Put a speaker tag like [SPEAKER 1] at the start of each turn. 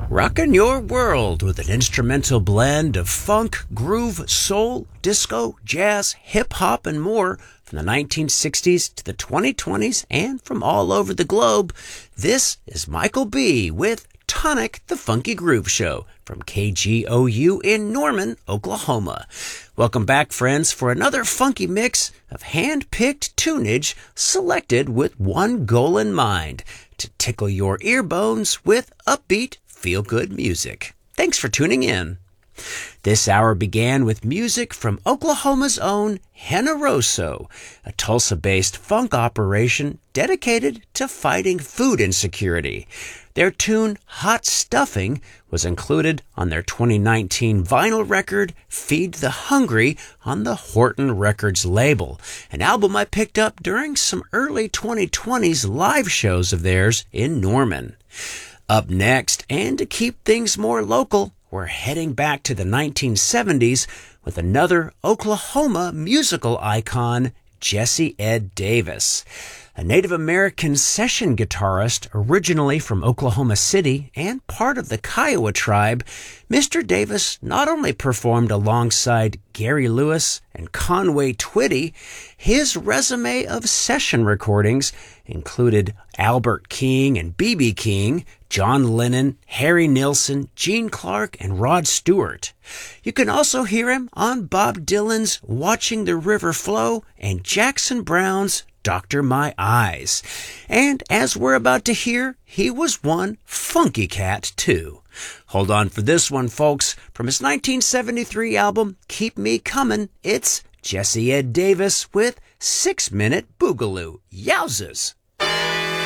[SPEAKER 1] Rockin' your world with an instrumental blend of funk, groove, soul, disco, jazz, hip-hop, and more from the 1960s to the 2020s and from all over the globe. This is Michael B. with Tonic the Funky Groove Show from KGOU in Norman, Oklahoma. Welcome back, friends, for another funky mix of hand-picked tunage selected with one goal in mind: to tickle your ear bones with upbeat, feel-good music. Thanks for tuning in. This hour began with music from Oklahoma's own Generoso, a Tulsa-based funk operation dedicated to fighting food insecurity. Their tune, Hot Stuffing, was included on their 2019 vinyl record, Feed the Hungry, on the Horton Records label, an album I picked up during some early 2020s live shows of theirs in Norman. Up next, and to keep things more local, we're heading back to the 1970s with another Oklahoma musical icon, Jesse Ed Davis. A Native American session guitarist originally from Oklahoma City and part of the Kiowa tribe, Mr. Davis not only performed alongside Gary Lewis and Conway Twitty, his resume of session recordings included Albert King and B.B. King, John Lennon, Harry Nilsson, Gene Clark, and Rod Stewart. You can also hear him on Bob Dylan's Watching the River Flow and Jackson Browne's Dr. My Eyes. And as we're about to hear, he was one funky cat, too. Hold on for this one, folks. From his 1973 album, Keep Me Comin', it's Jesse Ed Davis with 6 Minute Boogaloo. Yowzas!